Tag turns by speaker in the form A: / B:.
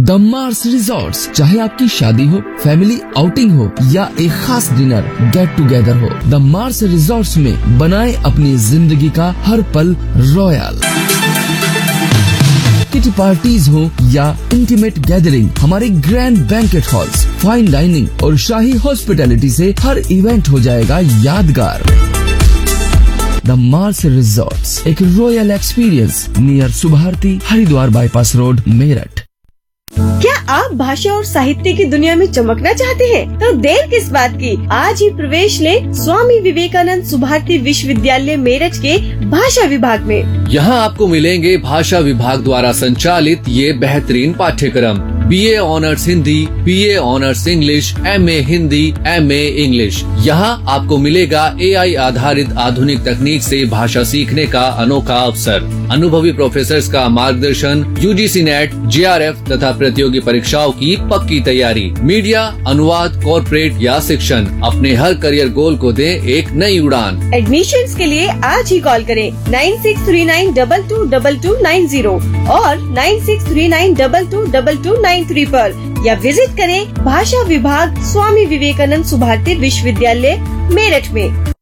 A: The Mars resorts. चाहे आपकी शादी हो, फैमिली आउटिंग हो या एक खास डिनर गेट टुगेदर हो, द मार्स रिजॉर्ट्स में बनाए अपनी जिंदगी का हर पल रॉयल। किटी पार्टीज हो या इंटीमेट गैदरिंग, हमारे grand banquet halls, fine dining और शाही हॉस्पिटैलिटी से हर इवेंट हो जाएगा यादगार। द मार्स रिजॉर्ट्स, एक royal experience near Subharti, Haridwar bypass road, Meerut.
B: क्या आप भाषा और साहित्य की दुनिया में चमकना चाहते हैं? तो देर किस बात की, आज ही प्रवेश लें स्वामी विवेकानंद सुभारती विश्वविद्यालय मेरठ के भाषा विभाग में।
C: यहाँ आपको मिलेंगे भाषा विभाग द्वारा संचालित ये बेहतरीन पाठ्यक्रम: BA honours Hindi, BA honours English, MA Hindi, MA English. यहाँ आपको मिलेगा AI आधारित आधुनिक तकनीक से भाषा सीखने का अनोखा अवसर, अनुभवी प्रोफेसर्स का मार्गदर्शन, UGC नेट, JRF तथा प्रतियोगी परीक्षाओं की पक्की तैयारी, मीडिया, अनुवाद, कॉर्पोरेट या शिक्षण। अपने हर करियर गोल को दें एक नई उड़ान।
B: एडमिशन्स के लिए आज ही कॉल करें 9639222290 और 9639222293 पर, या विजिट करें भाषा विभाग स्वामी विवेकानंद सुभारती विश्वविद्यालय मेरठ में।